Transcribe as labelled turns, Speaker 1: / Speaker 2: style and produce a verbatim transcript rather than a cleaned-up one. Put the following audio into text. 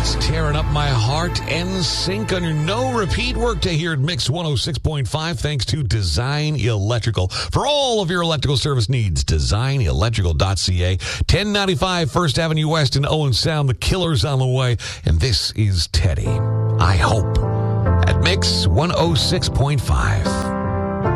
Speaker 1: It's tearing up my heart. N Sync on your no repeat workday here at Mix one oh six point five, thanks to Design Electrical. For all of your electrical service needs, design electrical dot c a. ten ninety-five First Avenue West in Owen Sound. The Killer's on the way. And this is Teddy. I hope at Mix one oh six point five.